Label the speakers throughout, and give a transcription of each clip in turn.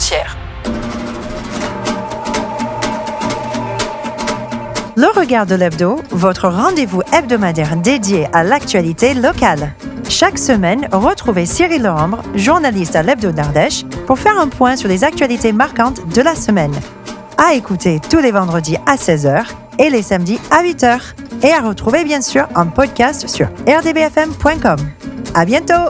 Speaker 1: routière.
Speaker 2: Le Regard de l'Hebdo, votre rendez-vous hebdomadaire dédié à l'actualité locale. Chaque semaine, retrouvez Cyril Lehambre, journaliste à l'Hebdo d'Ardèche, pour faire un point sur les actualités marquantes de la semaine. À écouter tous les vendredis à 16h et les samedis à 8h. Et à retrouver bien sûr en podcast sur rdbfm.com. À bientôt!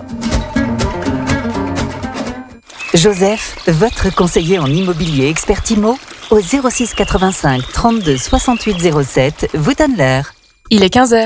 Speaker 3: Joseph, votre conseiller en immobilier expert IMO, au 06 85 32 68 07, vous donne l'heure.
Speaker 1: Il est 15h.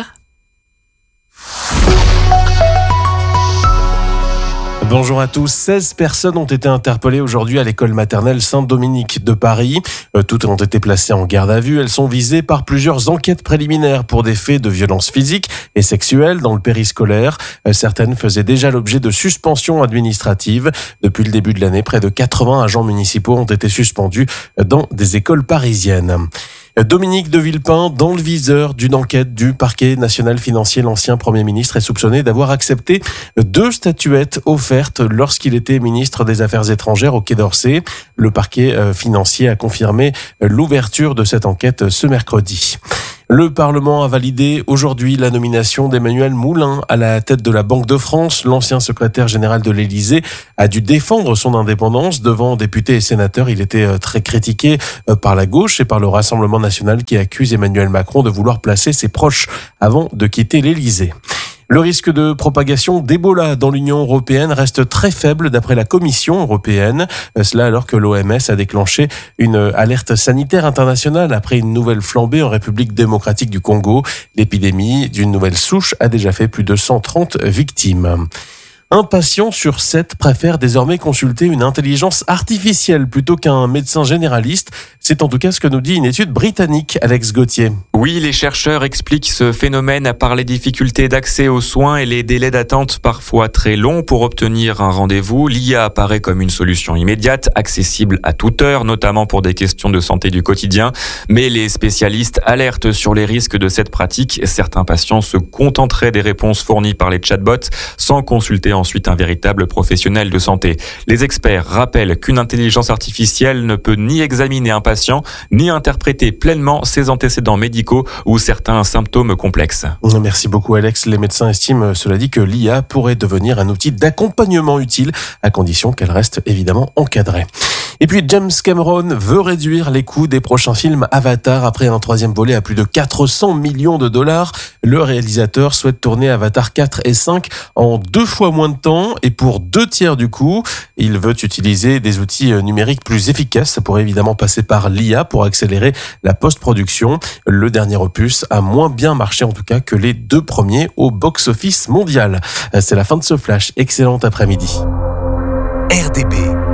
Speaker 4: Bonjour à tous. 16 personnes ont été interpellées aujourd'hui à l'école maternelle Saint-Dominique de Paris. Toutes ont été placées en garde à vue. Elles sont visées par plusieurs enquêtes préliminaires pour des faits de violence physique et sexuelle dans le périscolaire. Certaines faisaient déjà l'objet de suspensions administratives. Depuis le début de l'année, près de 80 agents municipaux ont été suspendus dans des écoles parisiennes. Dominique de Villepin, dans le viseur d'une enquête du parquet national financier, l'ancien Premier ministre est soupçonné d'avoir accepté 2 statuettes offertes lorsqu'il était ministre des Affaires étrangères au Quai d'Orsay. Le parquet financier a confirmé l'ouverture de cette enquête ce mercredi. Le Parlement a validé aujourd'hui la nomination d'Emmanuel Moulin à la tête de la Banque de France. L'ancien secrétaire général de l'Élysée a dû défendre son indépendance devant députés et sénateurs. Il était très critiqué par la gauche et par le Rassemblement national qui accuse Emmanuel Macron de vouloir placer ses proches avant de quitter l'Élysée. Le risque de propagation d'Ebola dans l'Union européenne reste très faible d'après la Commission européenne. Cela alors que l'OMS a déclenché une alerte sanitaire internationale après une nouvelle flambée en République démocratique du Congo. L'épidémie d'une nouvelle souche a déjà fait plus de 130 victimes. Un patient sur 7 préfère désormais consulter une intelligence artificielle plutôt qu'un médecin généraliste. C'est en tout cas ce que nous dit une étude britannique, Alex Gauthier.
Speaker 5: Oui, les chercheurs expliquent ce phénomène par les difficultés d'accès aux soins et les délais d'attente parfois très longs pour obtenir un rendez-vous. L'IA apparaît comme une solution immédiate, accessible à toute heure, notamment pour des questions de santé du quotidien. Mais les spécialistes alertent sur les risques de cette pratique. Certains patients se contenteraient des réponses fournies par les chatbots sans consulter ensuite un véritable professionnel de santé. Les experts rappellent qu'une intelligence artificielle ne peut ni examiner un patient, ni interpréter pleinement ses antécédents médicaux ou certains symptômes complexes.
Speaker 4: Merci beaucoup Alex. Les médecins estiment, cela dit, que l'IA pourrait devenir un outil d'accompagnement utile, à condition qu'elle reste évidemment encadrée. Et puis James Cameron veut réduire les coûts des prochains films Avatar après un 3e volet à plus de 400 millions de dollars. Le réalisateur souhaite tourner Avatar 4 et 5 en 2 fois moins de temps et pour 2 tiers du coût. Il veut utiliser des outils numériques plus efficaces. Ça pourrait évidemment passer par l'IA pour accélérer la post-production. Le dernier opus a moins bien marché en tout cas que les 2 premiers au box-office mondial. C'est la fin de ce flash. Excellent après-midi.
Speaker 6: RDB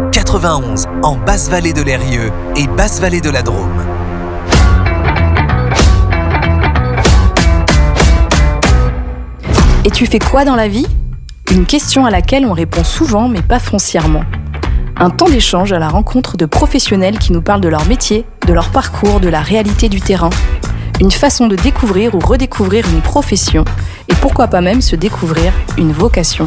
Speaker 6: 91 en Basse-Vallée de l'Eyrieux et Basse-Vallée de la Drôme.
Speaker 7: Et tu fais quoi dans la vie ? Une question à laquelle on répond souvent mais pas foncièrement. Un temps d'échange à la rencontre de professionnels qui nous parlent de leur métier, de leur parcours, de la réalité du terrain. Une façon de découvrir ou redécouvrir une profession et pourquoi pas même se découvrir une vocation.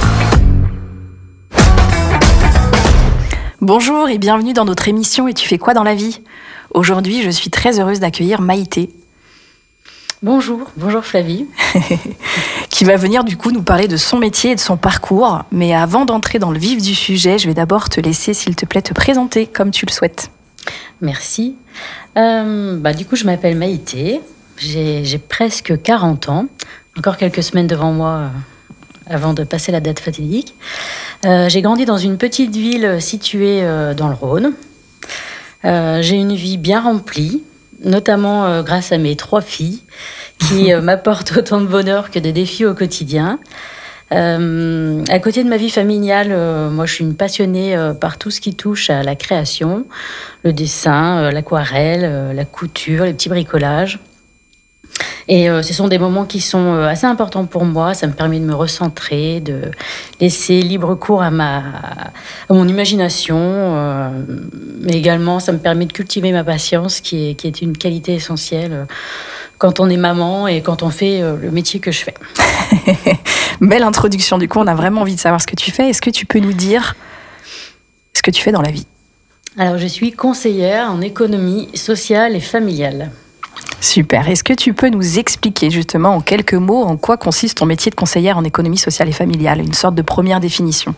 Speaker 7: Bonjour et bienvenue dans notre émission « Et tu fais quoi dans la vie ?» Aujourd'hui, je suis très heureuse d'accueillir Maïté.
Speaker 8: Bonjour Flavie.
Speaker 7: Qui va venir du coup nous parler de son métier et de son parcours. Mais avant d'entrer dans le vif du sujet, je vais d'abord te laisser, s'il te plaît, te présenter comme tu le souhaites.
Speaker 8: Merci. Du coup, je m'appelle Maïté. J'ai presque 40 ans. Encore quelques semaines devant moi avant de passer la date fatidique. J'ai grandi dans une petite ville située dans le Rhône. J'ai une vie bien remplie, notamment grâce à mes 3 filles qui m'apportent autant de bonheur que de défis au quotidien. À côté de ma vie familiale, moi je suis une passionnée par tout ce qui touche à la création, le dessin, l'aquarelle, la couture, les petits bricolages. Et ce sont des moments qui sont assez importants pour moi. Ça me permet de me recentrer, de laisser libre cours à mon imagination. Mais également, ça me permet de cultiver ma patience, qui est une qualité essentielle quand on est maman et quand on fait le métier que je fais.
Speaker 7: Belle introduction. Du coup, on a vraiment envie de savoir ce que tu fais. Est-ce que tu peux nous dire ce que tu fais dans la vie ?
Speaker 8: Alors, je suis conseillère en économie sociale et familiale.
Speaker 7: Super. Est-ce que tu peux nous expliquer justement en quelques mots en quoi consiste ton métier de conseillère en économie sociale et familiale, une sorte de première définition?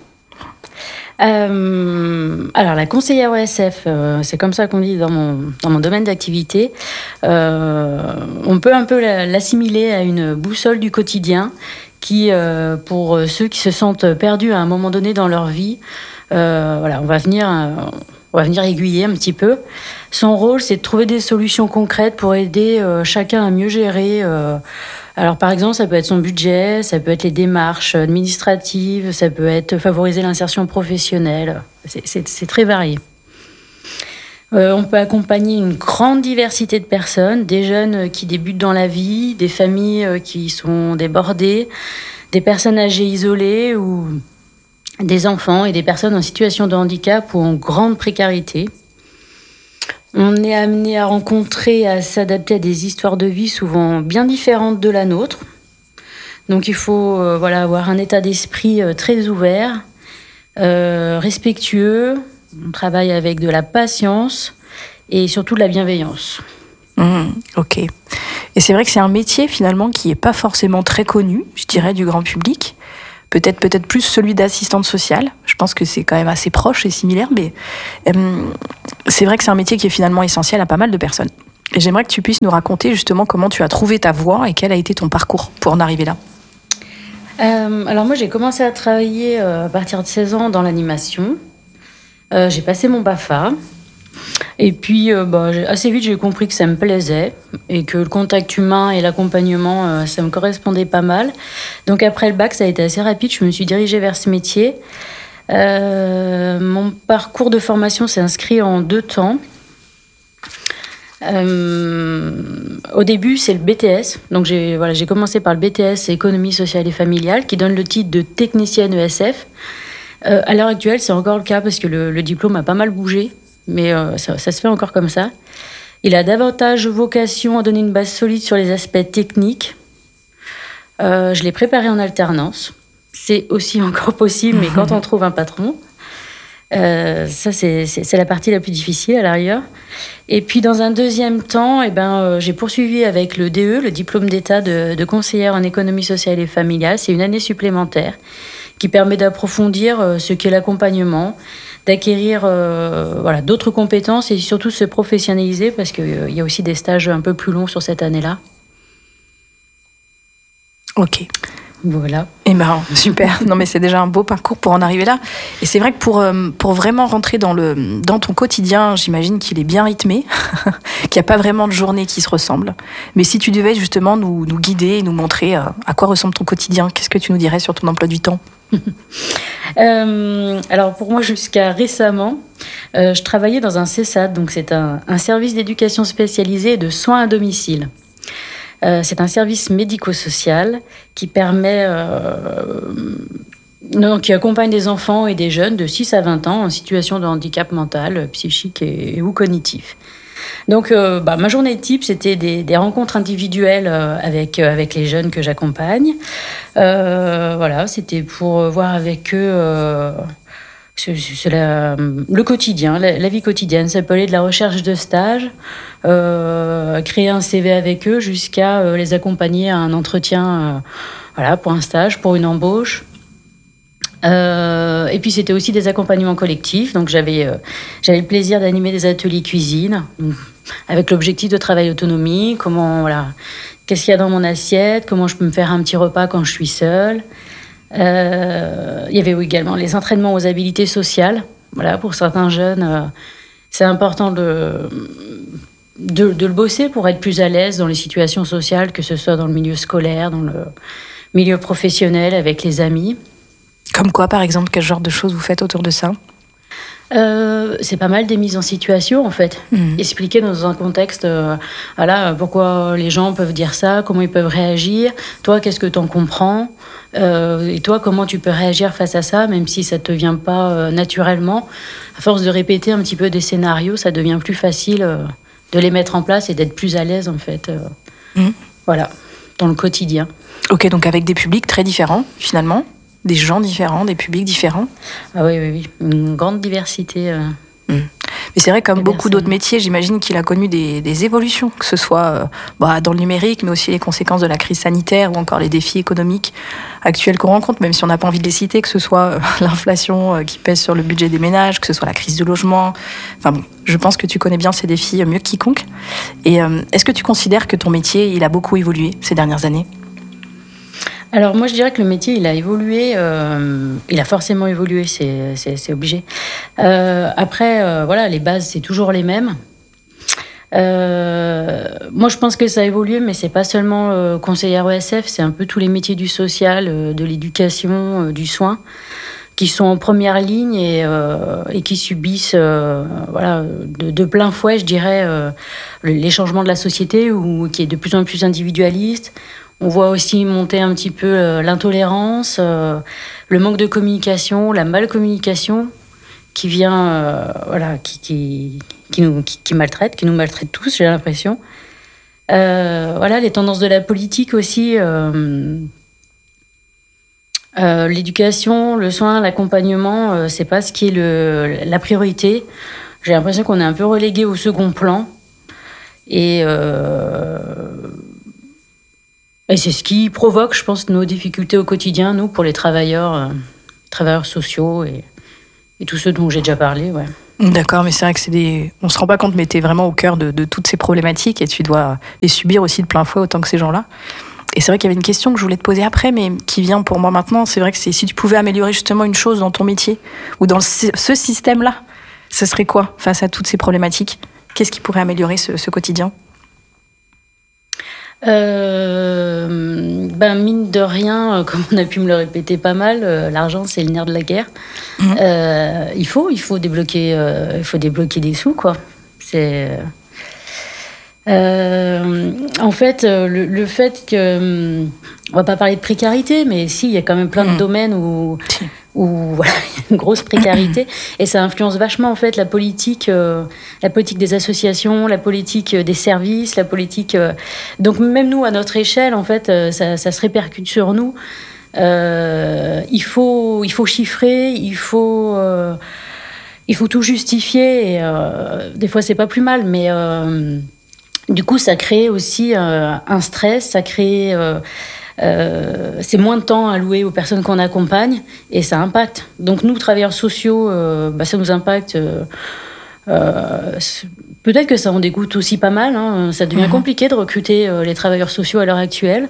Speaker 8: Alors, la conseillère ESF, c'est comme ça qu'on dit dans mon domaine d'activité. On peut un peu l'assimiler à une boussole du quotidien qui, pour ceux qui se sentent perdus à un moment donné dans leur vie, on va venir aiguiller un petit peu. Son rôle, c'est de trouver des solutions concrètes pour aider chacun à mieux gérer. Alors, par exemple, ça peut être son budget, ça peut être les démarches administratives, ça peut être favoriser l'insertion professionnelle. C'est très varié. On peut accompagner une grande diversité de personnes, des jeunes qui débutent dans la vie, des familles qui sont débordées, des personnes âgées isolées ou des enfants et des personnes en situation de handicap ou en grande précarité. On est amené à rencontrer, à s'adapter à des histoires de vie souvent bien différentes de la nôtre. Donc il faut avoir un état d'esprit très ouvert, respectueux. On travaille avec de la patience et surtout de la bienveillance.
Speaker 7: Ok. Et c'est vrai que c'est un métier finalement qui n'est pas forcément très connu, je dirais, du grand public. Peut-être plus celui d'assistante sociale. Je pense que c'est quand même assez proche et similaire, mais c'est vrai que c'est un métier qui est finalement essentiel à pas mal de personnes. Et j'aimerais que tu puisses nous raconter justement comment tu as trouvé ta voie et quel a été ton parcours pour en arriver là.
Speaker 8: Alors moi, j'ai commencé à travailler à partir de 16 ans dans l'animation. J'ai passé mon BAFA. Et puis, assez vite, j'ai compris que ça me plaisait et que le contact humain et l'accompagnement, ça me correspondait pas mal. Donc, après le bac, ça a été assez rapide. Je me suis dirigée vers ce métier. Mon parcours de formation s'est inscrit en 2 temps. Au début, c'est le BTS. Donc, j'ai commencé par le BTS économie sociale et familiale qui donne le titre de technicienne ESF. À l'heure actuelle, c'est encore le cas parce que le diplôme a pas mal bougé. Mais ça se fait encore comme ça. Il a davantage vocation à donner une base solide sur les aspects techniques. Je l'ai préparé en alternance. C'est aussi encore possible, mais quand on trouve un patron, ça c'est la partie la plus difficile à l'arrière. Et puis dans un deuxième temps, j'ai poursuivi avec le DE, le diplôme d'état de conseillère en économie sociale et familiale. C'est une année supplémentaire qui permet d'approfondir ce qu'est l'accompagnement, d'acquérir d'autres compétences et surtout se professionnaliser parce qu'il y a aussi des stages un peu plus longs sur cette année-là.
Speaker 7: Ok.
Speaker 8: Voilà.
Speaker 7: Et super. Non mais c'est déjà un beau parcours pour en arriver là. Et c'est vrai que pour vraiment rentrer dans ton quotidien, j'imagine qu'il est bien rythmé, qu'il n'y a pas vraiment de journée qui se ressemble. Mais si tu devais justement nous guider et nous montrer à quoi ressemble ton quotidien, qu'est-ce que tu nous dirais sur ton emploi du temps ?
Speaker 8: Alors pour moi, jusqu'à récemment, je travaillais dans un CESAD, donc c'est un service d'éducation spécialisé et de soins à domicile. C'est un service médico-social qui permet, qui accompagne des enfants et des jeunes de 6 à 20 ans en situation de handicap mental, psychique ou cognitif. Donc, ma journée type, c'était des rencontres individuelles avec les jeunes que j'accompagne. C'était pour voir avec eux le quotidien, la vie quotidienne. Ça peut aller de la recherche de stage, créer un CV avec eux, jusqu'à les accompagner à un entretien pour un stage, pour une embauche. Et puis c'était aussi des accompagnements collectifs, donc j'avais le plaisir d'animer des ateliers cuisine avec l'objectif de travail autonomie, qu'est-ce qu'il y a dans mon assiette, comment je peux me faire un petit repas quand je suis seule. Il y avait également les entraînements aux habilités sociales. Pour certains jeunes, c'est important de le bosser pour être plus à l'aise dans les situations sociales, que ce soit dans le milieu scolaire, dans le milieu professionnel, avec les amis.
Speaker 7: Comme quoi, par exemple, quel genre de choses vous faites autour de ça ?
Speaker 8: C'est pas mal des mises en situation, en fait. Expliquer dans un contexte, pourquoi les gens peuvent dire ça, comment ils peuvent réagir. Toi, qu'est-ce que t'en comprends ? Et toi, comment tu peux réagir face à ça, même si ça te vient pas naturellement. À force de répéter un petit peu des scénarios, ça devient plus facile de les mettre en place et d'être plus à l'aise, en fait. Dans le quotidien.
Speaker 7: Ok, donc avec des publics très différents, finalement ? Des gens différents, des publics différents ?
Speaker 8: Ah oui, une grande diversité.
Speaker 7: Mais c'est vrai, comme beaucoup
Speaker 8: personnes.
Speaker 7: d'autres métiers, j'imagine qu'il a connu des évolutions, que ce soit dans le numérique, mais aussi les conséquences de la crise sanitaire ou encore les défis économiques actuels qu'on rencontre, même si on n'a pas envie de les citer, que ce soit l'inflation qui pèse sur le budget des ménages, que ce soit la crise du logement. Enfin bon, je pense que tu connais bien ces défis mieux que quiconque. Et est-ce que tu considères que ton métier, il a beaucoup évolué ces dernières années ?
Speaker 8: Alors moi je dirais que le métier il a évolué, il a forcément évolué, c'est obligé. Après voilà, les bases c'est toujours les mêmes. Moi je pense que ça a évolué, mais c'est pas seulement conseillère ESF, c'est un peu tous les métiers du social, de l'éducation, du soin, qui sont en première ligne et qui subissent de plein fouet, je dirais, les changements de la société qui est de plus en plus individualiste. On voit aussi monter un petit peu l'intolérance, le manque de communication, la malcommunication qui vient, qui maltraite, qui nous maltraite tous, j'ai l'impression. Les tendances de la politique aussi, l'éducation, le soin, l'accompagnement, c'est pas ce qui est la priorité. J'ai l'impression qu'on est un peu relégué au second plan. Et c'est ce qui provoque, je pense, nos difficultés au quotidien, nous, pour les travailleurs sociaux et tous ceux dont j'ai déjà parlé. Ouais.
Speaker 7: D'accord, mais c'est vrai que on se rend pas compte, mais tu es vraiment au cœur de toutes ces problématiques et tu dois les subir aussi de plein fouet autant que ces gens-là. Et c'est vrai qu'il y avait une question que je voulais te poser après, mais qui vient pour moi maintenant. C'est vrai que si tu pouvais améliorer justement une chose dans ton métier ou dans ce système-là, ce serait quoi face à toutes ces problématiques ? Qu'est-ce qui pourrait améliorer ce quotidien ?
Speaker 8: Mine de rien, comme on a pu me le répéter pas mal, l'argent c'est le nerf de la guerre. Il faut débloquer des sous, quoi. En fait, le fait que on va pas parler de précarité, mais si, il y a quand même plein de domaines où voilà, il y a une grosse précarité et ça influence vachement en fait la politique des associations, la politique des services, la politique. Donc même nous à notre échelle, en fait, ça se répercute sur nous. Il faut chiffrer, il faut tout justifier. Et, des fois, c'est pas plus mal, mais du coup, ça crée aussi un stress, ça crée. C'est moins de temps alloué aux personnes qu'on accompagne et ça impacte. Donc nous, travailleurs sociaux, ça nous impacte. Peut-être que ça en dégoûte aussi pas mal. Hein. Ça devient compliqué de recruter les travailleurs sociaux à l'heure actuelle.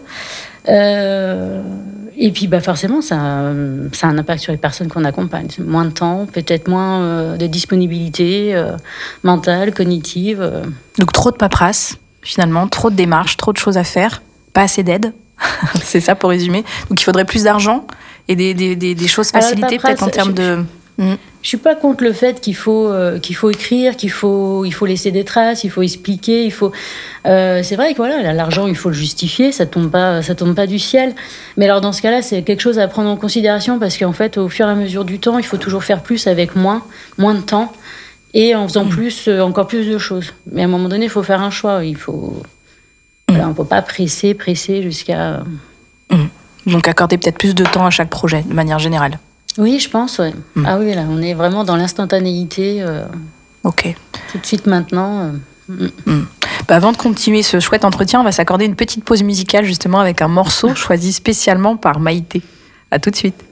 Speaker 8: Et puis forcément, ça a un impact sur les personnes qu'on accompagne. Moins de temps, peut-être moins de disponibilité mentale, cognitive.
Speaker 7: Donc trop de paperasse, finalement, trop de démarches, trop de choses à faire, pas assez d'aide. C'est ça pour résumer. Donc il faudrait plus d'argent et des choses facilitées peut-être en termes de...
Speaker 8: Je suis pas contre le fait qu'il faut écrire, qu'il faut laisser des traces, il faut expliquer, c'est vrai que voilà, l'argent il faut le justifier, ça tombe pas du ciel. Mais alors dans ce cas-là, c'est quelque chose à prendre en considération parce qu'en fait, au fur et à mesure du temps, il faut toujours faire plus avec moins de temps et en faisant encore plus de choses. Mais à un moment donné, il faut faire un choix. Voilà, on ne peut pas presser jusqu'à...
Speaker 7: Donc accorder peut-être plus de temps à chaque projet, de manière générale.
Speaker 8: Oui, je pense, ouais. Ah oui, là, on est vraiment dans l'instantanéité.
Speaker 7: Ok.
Speaker 8: Tout de suite maintenant.
Speaker 7: Avant de continuer ce chouette entretien, on va s'accorder une petite pause musicale justement avec un morceau choisi spécialement par Maïté. À tout de suite.